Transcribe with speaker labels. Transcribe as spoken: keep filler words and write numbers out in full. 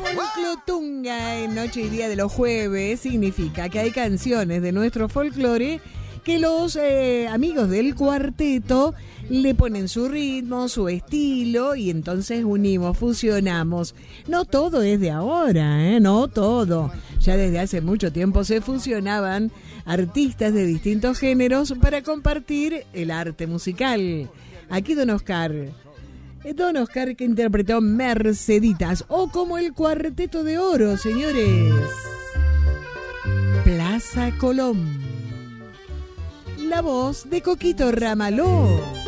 Speaker 1: Folclotunga en Noche y Día de los Jueves significa que hay canciones de nuestro folclore que los eh, amigos del cuarteto le ponen su ritmo, su estilo y entonces unimos, fusionamos. No todo es de ahora, ¿eh? No todo. Ya desde hace mucho tiempo se fusionaban artistas de distintos géneros para compartir el arte musical. Aquí Don Oscar. Don Oscar que interpretó Merceditas o como el Cuarteto de Oro, señores. Plaza Colón. La voz de Coquito Ramaló.